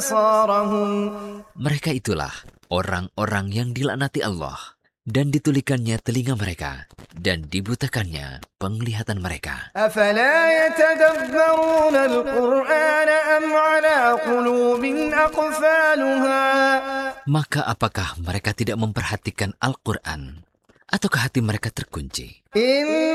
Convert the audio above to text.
أبصارهم Mereka itulah orang-orang yang dilaknati Allah, dan ditulikannya telinga mereka, dan dibutakannya penglihatan mereka. أفلا يتدبرون القرآن أم على قلوب أقفالها Maka apakah mereka tidak memperhatikan Al-Quran? Ataukah hati mereka terkunci?